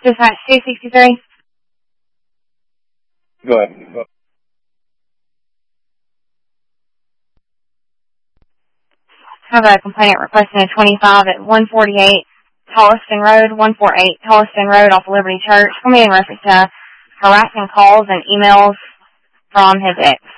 Dispatch 263. Go ahead. Have a complainant requesting a 25 at 148 Holliston Road, 148 Holliston Road off of Liberty Church. For me in reference to harassing calls and emails from his ex.